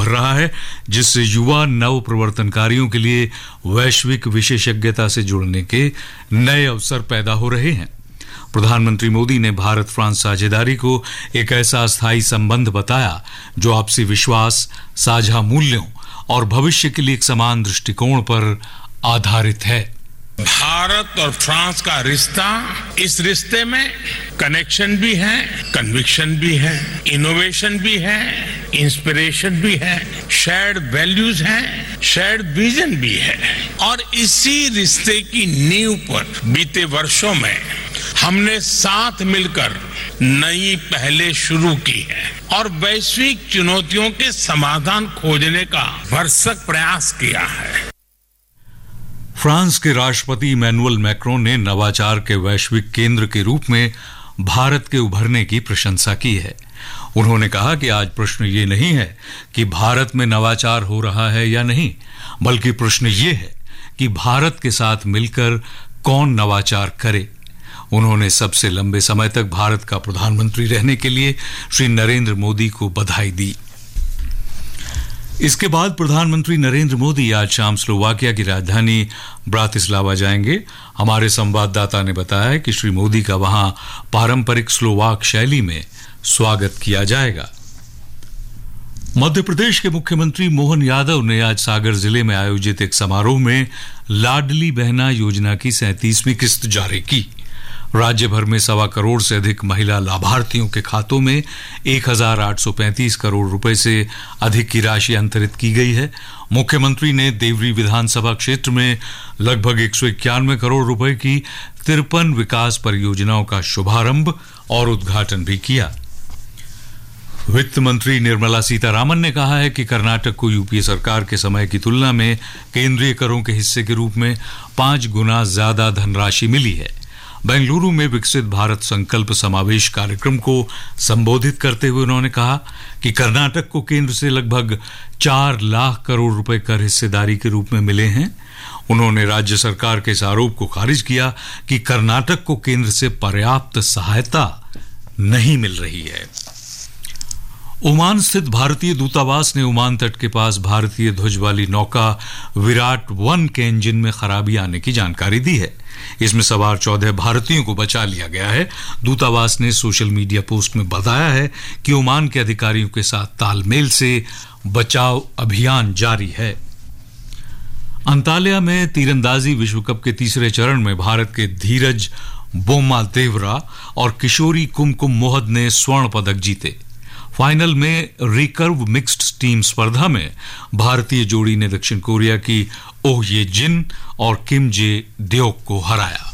उभर रहा है, जिससे युवा नव प्रवर्तनकारियों के लिए वैश्विक विशेषज्ञता से जुड़ने के नए अवसर पैदा हो रहे हैं। प्रधानमंत्री मोदी ने भारत फ्रांस साझेदारी को एक ऐसा स्थायी संबंध बताया जो आपसी विश्वास, साझा मूल्यों और भविष्य के लिए एक समान दृष्टिकोण पर आधारित है। भारत और फ्रांस का रिश्ता, इस रिश्ते में कनेक्शन भी है, कन्विक्शन भी है, इनोवेशन भी है, इंस्पिरेशन भी है, शेयर्ड वैल्यूज हैं, शेयर्ड विजन भी है। और इसी रिश्ते की नींव पर बीते वर्षों में हमने साथ मिलकर नई पहलें शुरू की है और वैश्विक चुनौतियों के समाधान खोजने का भरसक प्रयास किया है। फ्रांस के राष्ट्रपति इमैनुअल मैक्रों ने नवाचार के वैश्विक केंद्र के रूप में भारत के उभरने की प्रशंसा की है। उन्होंने कहा कि आज प्रश्न ये नहीं है कि भारत में नवाचार हो रहा है या नहीं, बल्कि प्रश्न ये है कि भारत के साथ मिलकर कौन नवाचार करे। उन्होंने सबसे लंबे समय तक भारत का प्रधानमंत्री रहने के लिए श्री नरेंद्र मोदी को बधाई दी। इसके बाद प्रधानमंत्री नरेंद्र मोदी आज शाम स्लोवाकिया की राजधानी ब्रातिस्लावा जाएंगे। हमारे संवाददाता ने बताया कि श्री मोदी का वहां पारंपरिक स्लोवाक शैली में स्वागत किया जाएगा। मध्य प्रदेश के मुख्यमंत्री मोहन यादव ने आज सागर जिले में आयोजित एक समारोह में लाडली बहना योजना की 37वीं किस्त जारी की। राज्य भर में 1.25 करोड़ से अधिक महिला लाभार्थियों के खातों में 1,835 करोड़ रुपए से अधिक की राशि अंतरित की गई है। मुख्यमंत्री ने देवरी विधानसभा क्षेत्र में लगभग 191 करोड़ रुपए की 53 विकास परियोजनाओं का शुभारंभ और उद्घाटन भी किया। वित्त मंत्री निर्मला सीतारामन ने कहा है कि कर्नाटक को यूपीए सरकार के समय की तुलना में केंद्रीय करों के हिस्से के रूप में 5 गुना ज्यादा धनराशि मिली है। बेंगलुरु में विकसित भारत संकल्प समावेश कार्यक्रम को संबोधित करते हुए उन्होंने कहा कि कर्नाटक को केंद्र से लगभग 4 लाख करोड़ रुपए कर हिस्सेदारी के रूप में मिले हैं। उन्होंने राज्य सरकार के इस आरोप को खारिज किया कि कर्नाटक को केंद्र से पर्याप्त सहायता नहीं मिल रही है। ओमान स्थित भारतीय दूतावास ने ओमान तट के पास भारतीय ध्वज वाली नौका विराट 1 के इंजन में खराबी आने की जानकारी दी है। इसमें सवार 14 भारतीयों को बचा लिया गया है। दूतावास ने सोशल मीडिया पोस्ट में बताया है कि ओमान के अधिकारियों के साथ तालमेल से बचाव अभियान जारी है। अंताल्या में तीरंदाजी विश्व कप के तीसरे चरण में भारत के धीरज बोम्मा-देवरा और किशोरी कुमकुम मोहद ने स्वर्ण पदक जीते। फाइनल में रिकर्व मिक्स्ड टीम स्पर्धा में भारतीय जोड़ी ने दक्षिण कोरिया की ओह ये जिन और किम जे देओक को हराया।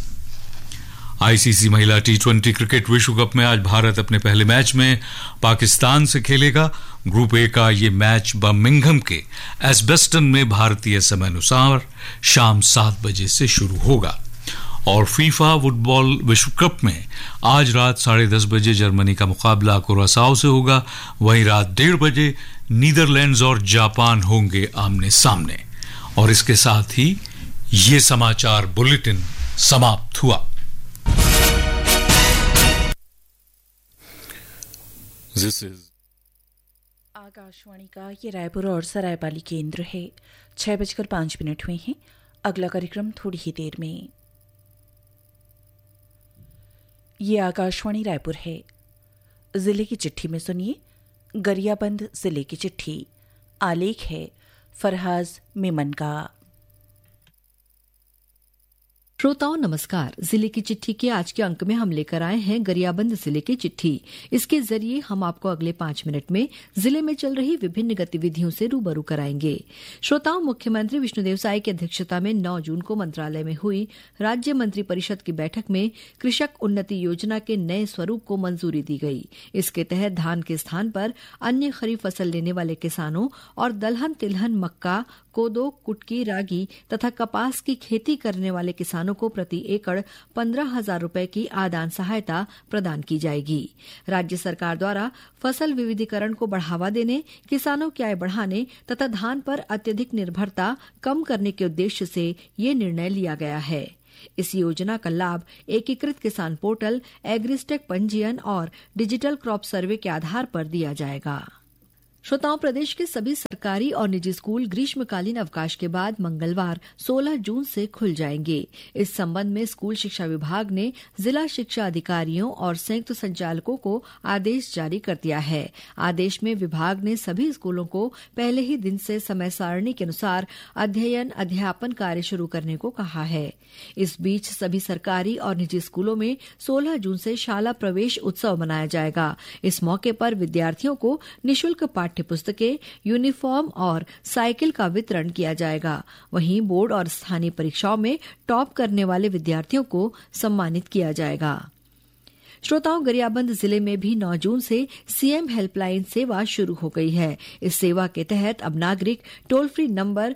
आईसीसी महिला टी20 क्रिकेट विश्व कप में आज भारत अपने पहले मैच में पाकिस्तान से खेलेगा। ग्रुप ए का ये मैच बर्मिंघम के एस्बेस्टन में भारतीय समयानुसार शाम 7 बजे से शुरू होगा। और फीफा फुटबॉल विश्व कप में आज रात 10:30 बजे जर्मनी का मुकाबला कुरासाओ से होगा। वहीं रात 1:30 बजे नीदरलैंड्स और जापान होंगे आमने सामने। और इसके साथ ही ये समाचार बुलेटिन समाप्त हुआ। आकाशवाणी का ये रायपुर और सरायपाली केंद्र है। 6:05 हुए हैं। अगला कार्यक्रम थोड़ी ही देर में। ये आकाशवाणी रायपुर है। जिले की चिट्ठी में सुनिए गरियाबंद जिले की चिट्ठी। आलेख है फरहाज मेमन का। श्रोताओं नमस्कार। जिले की चिट्ठी के आज के अंक में हम लेकर आए हैं गरियाबंद जिले की चिट्ठी। इसके जरिए हम आपको अगले 5 मिनट में जिले में चल रही विभिन्न गतिविधियों से रूबरू कराएंगे। श्रोताओं, मुख्यमंत्री विष्णुदेव साय की अध्यक्षता में 9 जून को मंत्रालय में हुई राज्य मंत्रिपरिषद की बैठक में कृषक उन्नति योजना के नए स्वरूप को मंजूरी दी गई। इसके तहत धान के स्थान पर अन्य खरीफ फसल लेने वाले किसानों और दलहन, तिलहन, मक्का, कोदो, कुटकी, रागी तथा कपास की खेती करने वाले किसानों को प्रति एकड़ 15,000 रुपए की आदान सहायता प्रदान की जाएगी। राज्य सरकार द्वारा फसल विविधीकरण को बढ़ावा देने, किसानों की आय बढ़ाने तथा धान पर अत्यधिक निर्भरता कम करने के उद्देश्य से ये निर्णय लिया गया है। इस योजना का लाभ एकीकृत किसान पोर्टल, एग्रिस्टेक पंजीयन और डिजिटल क्रॉप सर्वे के आधार पर दिया जाएगा। श्रोताओं, प्रदेश के सभी सरकारी और निजी स्कूल ग्रीष्मकालीन अवकाश के बाद मंगलवार 16 जून से खुल जाएंगे। इस संबंध में स्कूल शिक्षा विभाग ने जिला शिक्षा अधिकारियों और संयुक्त संचालकों को आदेश जारी कर दिया है। आदेश में विभाग ने सभी स्कूलों को पहले ही दिन से समय सारणी के अनुसार अध्ययन अध्यापन कार्य शुरू करने को कहा है। इस बीच सभी सरकारी और निजी स्कूलों में 16 जून से शाला प्रवेश उत्सव मनाया जाएगा। इस मौके पर विद्यार्थियों को निःशुल्क पाठ्य पुस्तकें, यूनिफॉर्म और साइकिल का वितरण किया जाएगा। वहीं बोर्ड और स्थानीय परीक्षाओं में टॉप करने वाले विद्यार्थियों को सम्मानित किया जाएगा। श्रोताओं, गरियाबंद जिले में भी 9 जून से सीएम हेल्पलाइन सेवा शुरू हो गई है। इस सेवा के तहत अब नागरिक टोल फ्री नंबर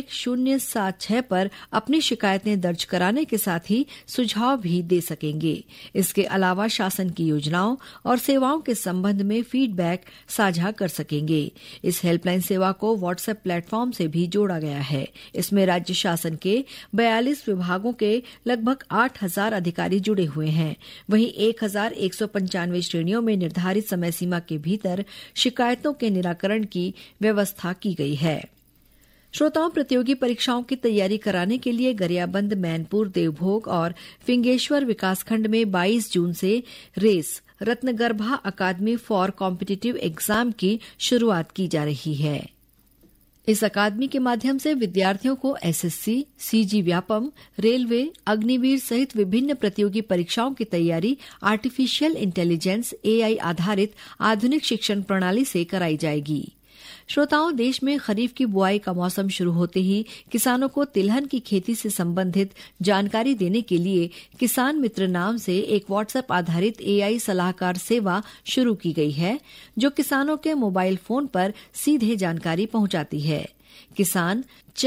1076 पर अपनी शिकायतें दर्ज कराने के साथ ही सुझाव भी दे सकेंगे। इसके अलावा शासन की योजनाओं और सेवाओं के संबंध में फीडबैक साझा कर सकेंगे। इस हेल्पलाइन सेवा को व्हाट्सएप प्लेटफॉर्म से भी जोड़ा गया है। इसमें राज्य शासन के 42 विभागों के लगभग 8,000 अधिकारी जुड़े हुए हैं। वहीं 1,195 श्रेणियों में निर्धारित समय सीमा के भीतर शिकायतों के निराकरण की व्यवस्था की गई है। श्रोताओं, प्रतियोगी परीक्षाओं की तैयारी कराने के लिए गरियाबंद, मैनपुर, देवभोग और फिंगेश्वर विकासखंड में 22 जून से race Ratnagarbha academy for competitive exam की शुरुआत की जा रही है। इस अकादमी के माध्यम से विद्यार्थियों को SSC, CG Vyapam, railway, Agniveer सहित विभिन्न प्रतियोगी परीक्षाओं की तैयारी आर्टिफिशियल इंटेलिजेंस एआई आधारित आधुनिक शिक्षण प्रणाली से कराई जाएगी। श्रोताओं, देश में खरीफ की बुआई का मौसम शुरू होते ही किसानों को तिलहन की खेती से संबंधित जानकारी देने के लिए किसान मित्र नाम से एक व्हाट्सएप आधारित एआई सलाहकार सेवा शुरू की गई है, जो किसानों के मोबाइल फोन पर सीधे जानकारी पहुंचाती है। किसान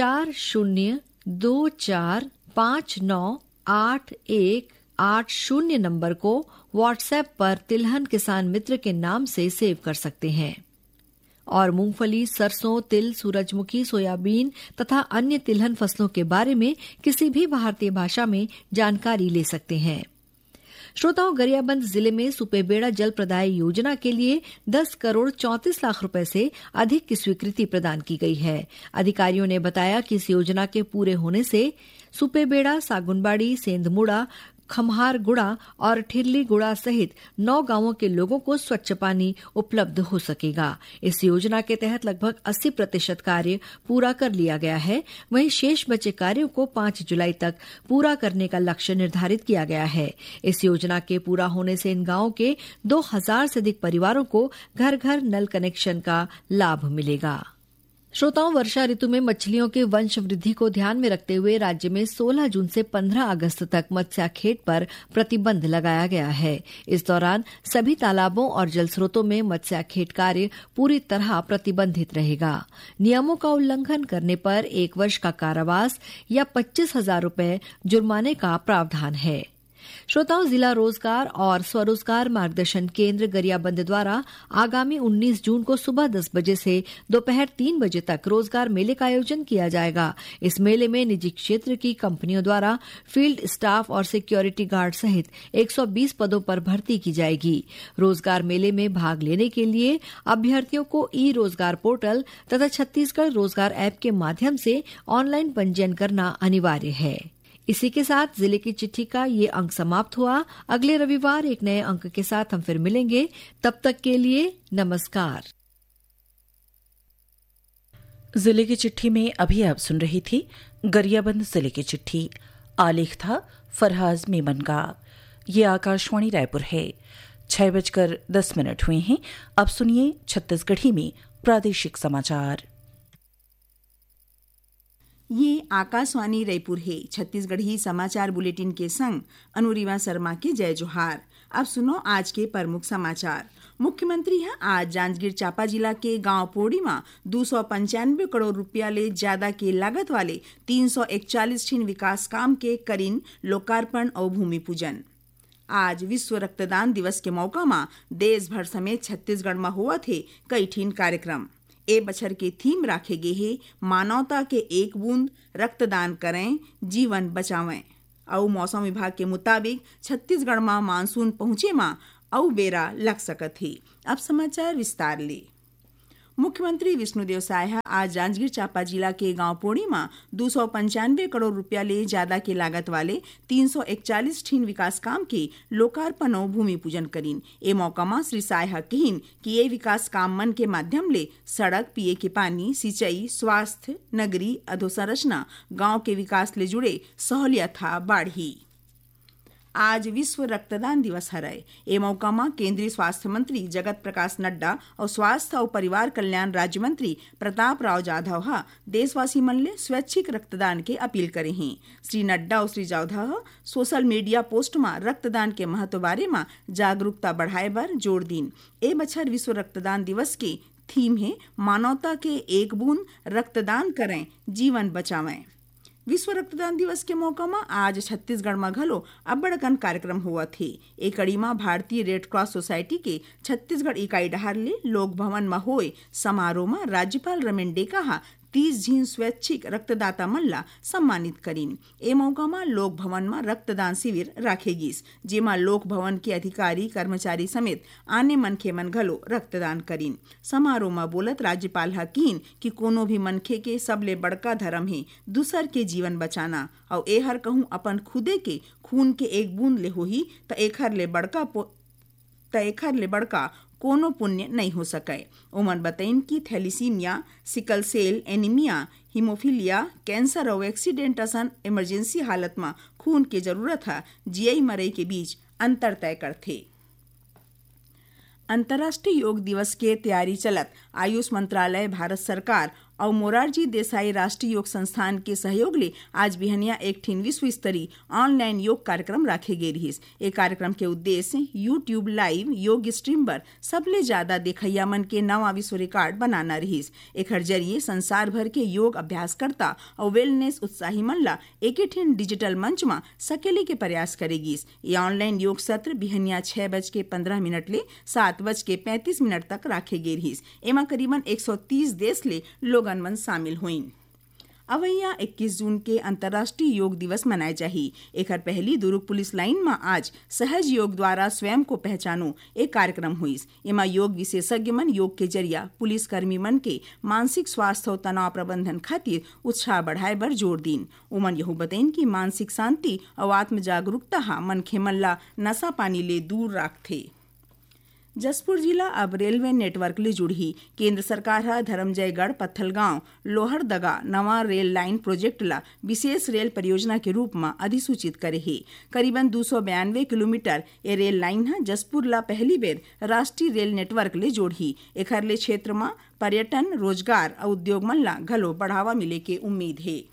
4024598180 नंबर को व्हाट्सएप पर तिलहन किसान मित्र के नाम से सेव कर सकते हैं और मूंगफली, सरसों, तिल, सूरजमुखी, सोयाबीन तथा अन्य तिलहन फसलों के बारे में किसी भी भारतीय भाषा में जानकारी ले सकते हैं। श्रोताओं, गरियाबंद जिले में सुपेबेड़ा जल प्रदाय योजना के लिए 10 करोड़ 34 लाख रुपए से अधिक की स्वीकृति प्रदान की गई है। अधिकारियों ने बताया कि इस योजना के पूरे होने से सुपेबेड़ा, सागुनबाड़ी, सेंधमुड़ा, खम्हारगुड़ा और ठिरलीगुड़ा सहित 9 गांवों के लोगों को स्वच्छ पानी उपलब्ध हो सकेगा। इस योजना के तहत लगभग 80% कार्य पूरा कर लिया गया है। वहीं शेष बचे कार्यों को 5 जुलाई तक पूरा करने का लक्ष्य निर्धारित किया गया है। इस योजना के पूरा होने से इन गांवों के 2000 से अधिक परिवारों को घर घर नल कनेक्शन का लाभ मिलेगा। श्रोताओं, वर्षा ऋतु में मछलियों के वंश वृद्धि को ध्यान में रखते हुए राज्य में 16 जून से 15 अगस्त तक मत्स्याखेट पर प्रतिबंध लगाया गया है। इस दौरान सभी तालाबों और जल स्रोतों में मत्स्याखेट कार्य पूरी तरह प्रतिबंधित रहेगा। नियमों का उल्लंघन करने पर 1 वर्ष का कारावास या 25,000 रुपए जुर्माने का प्रावधान है। श्रोताओं, जिला रोजगार और स्वरोजगार मार्गदर्शन केंद्र गरियाबंद द्वारा आगामी 19 जून को सुबह 10 बजे से दोपहर 3 बजे तक रोजगार मेले का आयोजन किया जाएगा। इस मेले में निजी क्षेत्र की कंपनियों द्वारा फील्ड स्टाफ और सिक्योरिटी गार्ड सहित 120 पदों पर भर्ती की जाएगी। रोजगार मेले में भाग लेने के लिए अभ्यर्थियों को ई रोजगार पोर्टल तथा छत्तीसगढ़ रोजगार ऐप के माध्यम से ऑनलाइन पंजीयन करना अनिवार्य है। इसी के साथ जिले की चिट्ठी का ये अंक समाप्त हुआ। अगले रविवार एक नए अंक के साथ हम फिर मिलेंगे। तब तक के लिए नमस्कार। जिले की चिट्ठी में अभी आप सुन रही थी गरियाबंद जिले की चिट्ठी। आलेख था फरहाज मेमन का। ये आकाशवाणी रायपुर है। 6:10 हुए हैं। अब सुनिए छत्तीसगढ़ी में प्रादेशिक समाचार। ये आकाशवाणी रायपुर है। छत्तीसगढ़ी समाचार बुलेटिन के संग अनुरिमा शर्मा के जय जोहार। अब सुनो आज के प्रमुख समाचार। मुख्यमंत्री है आज जांजगीर चांपा जिला के गांव पोड़ी में 295 करोड़ रुपया ले ज्यादा के लागत वाले 341 ठीन विकास काम के करीन लोकार्पण और भूमि पूजन। आज विश्व रक्तदान दिवस के मौका में देश भर समेत छत्तीसगढ़ में हुआ थे कई ठीन कार्यक्रम। ए बछर के थीम राखे गए है मानवता के एक बूंद रक्तदान करें जीवन बचावें। और मौसम विभाग के मुताबिक छत्तीसगढ़ में मानसून पहुंचे में औ बेरा लग सकत ही। अब समाचार विस्तार ले। मुख्यमंत्री विष्णुदेव साय आज जांजगीर चांपा जिला के गांव पोड़ी में 295 करोड़ रुपया ले ज्यादा के लागत वाले 341 ठीन विकास काम के लोकार्पण और भूमि पूजन करीन। ए मौका में श्री साय कहिन कि ये विकास काम मन के माध्यम ले सड़क, पिए के पानी, सिंचाई, स्वास्थ्य, नगरी अधोसंरचना, गांव के विकास ले जुड़े सहूलियत बाढ़ी। आज विश्व रक्तदान दिवस हरय। ए मौका में केंद्रीय स्वास्थ्य मंत्री जगत प्रकाश नड्डा और स्वास्थ्य और परिवार कल्याण राज्य मंत्री प्रताप राव जाधव देशवासी मन ले स्वैच्छिक रक्तदान के अपील करे हैं। श्री नड्डा और Shri Jadhav social media post में रक्तदान के महत्व बारे में जागरूकता बढ़ाए बर जोर दीन। ए बछर विश्व रक्तदान दिवस के थीम है मानवता के एक बूंद रक्तदान करें, जीवन बचावें। विश्व रक्तदान दिवस के मौका में आज छत्तीसगढ़ में घलो अब्बड़कन कार्यक्रम हुआ थे। एक कड़ी में भारतीय रेड क्रॉस सोसाइटी के छत्तीसगढ़ इकाई डहार ले लोक भवन में होए समारोह में राज्यपाल रमेन डेका 30 झीन स्वैच्छिक रक्तदाता मन ला सम्मानित करीन। ए मौका में लोक भवन में रक्तदान शिविर राखे गिस, जेमा लोक भवन के अधिकारी कर्मचारी समेत आने मनखे मन घलो रक्तदान करीन। समारोह में बोलत राज्यपाल कीन कि कोनो भी मनखे के सबले बड़का धर्म है दूसर के जीवन बचाना, और एहर कहूँ अपन खुदे के खून के एक बूंद ले होही त एखर ले बड़का कोनो पुण्य नहीं हो सके। ओमन बताइन कि thalassemia, sickle cell anaemia, haemophilia, cancer और एक्सीडेंट असन इमरजेंसी हालत में खून के जरूरत है जियई मरई के बीच अंतर तय करथे। अंतर्राष्ट्रीय योग दिवस के तैयारी चलत आयुष मंत्रालय, भारत सरकार और मोरारजी देसाई राष्ट्रीय योग संस्थान के सहयोग ले आज बिहनिया एक ठीन विश्व स्तरीय ऑनलाइन योग कार्यक्रम राखे गे रहिस। ए कार्यक्रम के उद्देश्य यूट्यूब लाइव योग स्ट्रीम पर सबले ज्यादा देखैया मन के नवा विश्व रिकॉर्ड बनाना रहिस। एकर जरिए संसार भर के योग अभ्यासकर्ता और वेलनेस उत्साही मन ला एक ठीन डिजिटल मंच में सकेले के प्रयास करेगिस। ये ऑनलाइन योग सत्र बिहनिया 6:15 ले 7:35 तक राखे गे रहिस। एमा करीबन 130 देश ले लोग मन शामिल हुईन। अवैया 21 जून के अंतर्राष्ट्रीय योग दिवस मनाए जाही। एकर पहली दुर्ग पुलिस लाइन में आज सहज योग द्वारा स्वयं को पहचानो एक कार्यक्रम हुईस। एमा योग विशेषज्ञ मन योग के जरिया पुलिस कर्मी मन के मानसिक स्वास्थ्य और तनाव प्रबंधन खातिर उत्साह बढ़ाए बर जोर दीन। उमन यहू बताइन कि मानसिक शांति और आत्म जागरूकता मनखे मन ला नशा पानी ले दूर राखथे। जसपुर जिला अब रेलवे नेटवर्क ले जुड़ही। केंद्र सरकार धर्मजयगढ़ पत्थलगांव लोहरदगा नवा रेल लाइन प्रोजेक्ट ला विशेष रेल परियोजना के रूप में अधिसूचित करे है। करीबन 292 किलोमीटर ये रेल लाइन जसपुर ला पहली बेर राष्ट्रीय रेल नेटवर्क ले जोड़ही। एखर ले क्षेत्र में पर्यटन, रोजगार और उद्योग मन ला घलो बढ़ावा मिले के उम्मीद है।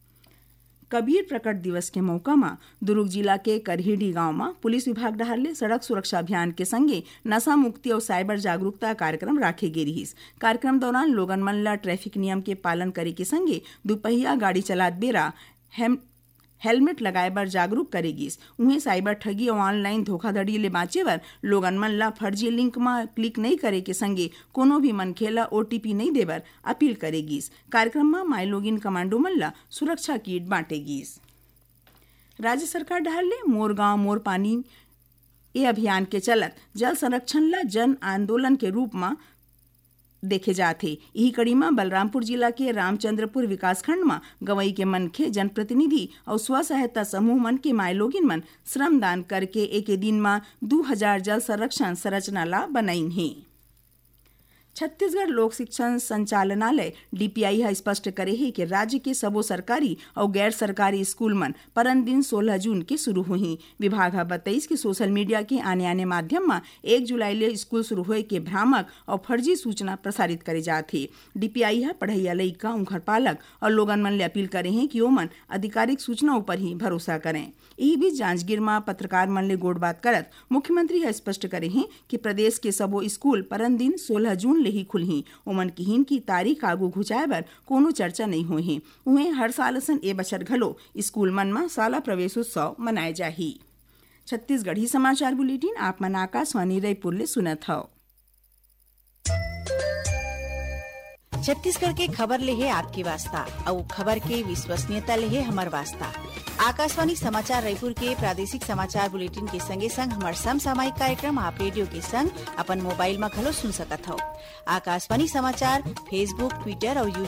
कबीर प्रकट दिवस के मौका में दुर्ग जिला के करहीडी गांव में पुलिस विभाग डहार ले सड़क सुरक्षा अभियान के संगे नशा मुक्ति और साइबर जागरूकता कार्यक्रम राखे गे रहिस। कार्यक्रम दौरान लोगन मन ला ट्रैफिक नियम के पालन करे के संगे दुपहिया गाड़ी चलात बेरा हेलमेट लगाए बर जागरूक करेगिस। उन्हें साइबर ठगी और ऑनलाइन धोखाधड़ी ले बाँचे बर लोगन मन ला फर्जी लिंक में क्लिक नहीं करे के संगे कोनो भी मनखे ला OTP नहीं देबर अपील करेगिस। कार्यक्रम में माइलोगिन कमांडो मन ला सुरक्षा किट बांटेगिस। राज्य सरकार डहार ले मोर गांव मोर पानी ये अभियान के चलत जल संरक्षण ला जन आंदोलन के रूप में देखे जाते। यही कड़ी में बलरामपुर जिला के रामचंद्रपुर विकासखंड में गवई के मनखे जनप्रतिनिधि और स्व सहायता समूह मन के माइलोगिन मन श्रमदान करके एक दिन में 2000 जल संरक्षण संरचना ला बनाइन है। छत्तीसगढ़ लोक शिक्षण संचालनालय DPI स्पष्ट करे है कि राज्य के सबो सरकारी और गैर सरकारी स्कूल मन परन दिन 16 जून के शुरू हुई। विभाग बताइस कि सोशल मीडिया के आने माध्यम में 1 जुलाई ले स्कूल शुरू होए के भ्रामक और फर्जी सूचना प्रसारित करे जाथे। DPI पढ़ैया लइका उनकर पालक और लोगन मन ले अपील करे हैं कि ओमन आधिकारिक सूचना ऊपर ही भरोसा करें। यही बीच जांजगीर में पत्रकार मन ले गोड़ बात करत मुख्यमंत्री स्पष्ट करे हैं कि प्रदेश के सबो स्कूल परन दिन 16 जून ही खुलही। ओमन किहिन की तारीख आगू घुचाए बर कोनो चर्चा नहीं होही। उन्हें हर साल असन ए बछर घलो स्कूल मन में शाला प्रवेशोत्सव मनाए जाही। छत्तीसगढ़ी समाचार बुलेटिन आप मन आकाशवाणी रायपुर ले सुनत हव। छत्तीसगढ़ के खबर ले है आपके वास्ता और खबर के विश्वसनीयता ले है हमार वास्ता। आकाशवाणी समाचार रायपुर के प्रादेशिक समाचार बुलेटिन के संगे संग हमार समसामयिक कार्यक्रम आप रेडियो के संग अपन मोबाइल में घलो सुन सकत हो। आकाशवाणी समाचार फेसबुक, ट्विटर और यूट्यूब